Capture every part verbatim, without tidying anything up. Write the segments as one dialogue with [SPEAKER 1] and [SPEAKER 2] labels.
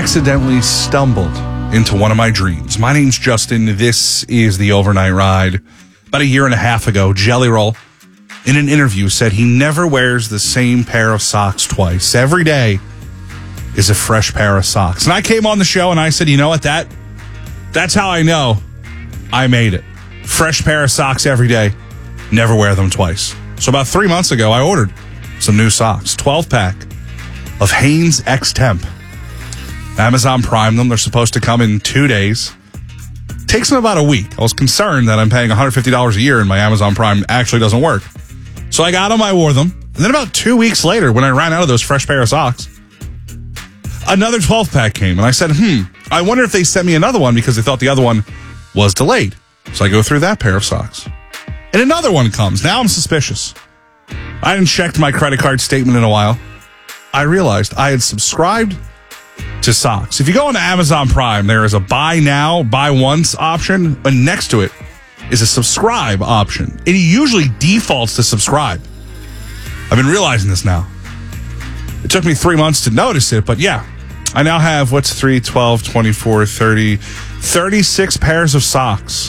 [SPEAKER 1] accidentally stumbled into one of my dreams. My name's Justin. This is the Overnight Ride. About a year and a half ago, Jelly Roll, in an interview, said he never wears the same pair of socks twice. Every day is a fresh pair of socks. And I came on the show and I said, you know what, that that's how I know I made it. Fresh pair of socks every day. Never wear them twice. So about three months ago, I ordered some new socks. twelve pack of Hanes X-Temp. Amazon Prime them. They're supposed to come in two days. Takes them about a week. I was concerned that I'm paying one hundred fifty dollars a year and my Amazon Prime actually doesn't work. So I got them, I wore them. And then about two weeks later, when I ran out of those fresh pair of socks, another twelve pack came. And I said, hmm, I wonder if they sent me another one because they thought the other one was delayed. So I go through that pair of socks. And another one comes. Now I'm suspicious. I hadn't checked my credit card statement in a while. I realized I had subscribed to socks. If you go into Amazon Prime, there is a buy now, buy once option, and next to it is a subscribe option. It usually defaults to subscribe. I've been realizing this now. It took me three months to notice it, but yeah, I now have, what's three, twelve, twenty-four, thirty, thirty-six pairs of socks.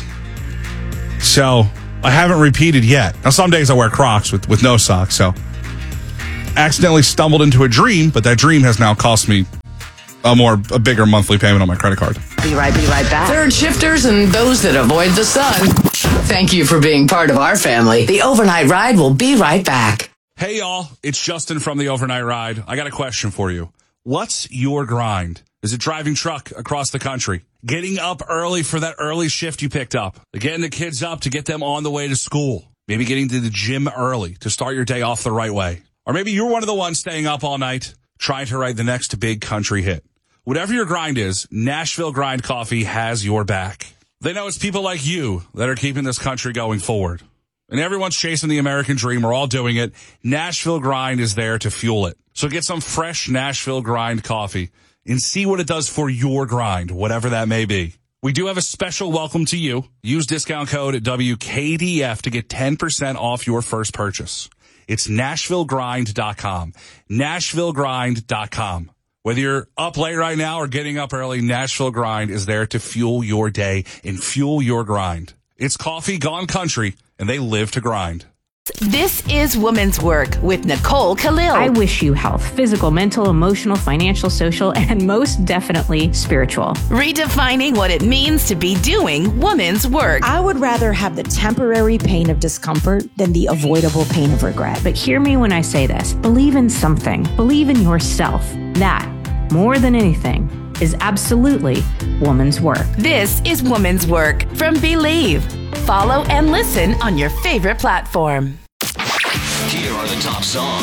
[SPEAKER 1] So I haven't repeated yet. Now, some days I wear Crocs with, with no socks, so accidentally stumbled into a dream, but that dream has now cost me a more, a bigger monthly payment on my credit card.
[SPEAKER 2] Be right, be right back.
[SPEAKER 3] Third shifters and those that avoid the sun. Thank you for being part of our family. The Overnight Ride will be right back.
[SPEAKER 1] Hey, y'all. It's Justin from the Overnight Ride. I got a question for you. What's your grind? Is it driving truck across the country? Getting up early for that early shift you picked up? Getting the kids up to get them on the way to school? Maybe getting to the gym early to start your day off the right way? Or maybe you're one of the ones staying up all night trying to write the next big country hit. Whatever your grind is, Nashville Grind Coffee has your back. They know it's people like you that are keeping this country going forward. And everyone's chasing the American dream. We're all doing it. Nashville Grind is there to fuel it. So get some fresh Nashville Grind coffee and see what it does for your grind, whatever that may be. We do have a special welcome to you. Use discount code W K D F to get ten percent off your first purchase. It's Nashville Grind dot com. Nashville Grind dot com. Whether you're up late right now or getting up early, Nashville Grind is there to fuel your day and fuel your grind. It's coffee gone country, and they live to grind.
[SPEAKER 4] This is Women's Work with Nicole Khalil.
[SPEAKER 5] I wish you health, physical, mental, emotional, financial, social, and most definitely spiritual.
[SPEAKER 4] Redefining what it means to be doing women's work.
[SPEAKER 6] I would rather have the temporary pain of discomfort than the avoidable pain of regret.
[SPEAKER 5] But hear me when I say this. Believe in something. Believe in yourself. That, more than anything, is absolutely woman's work.
[SPEAKER 4] This is Women's Work from Believe. Follow and listen on your favorite platform.
[SPEAKER 7] Here are the top songs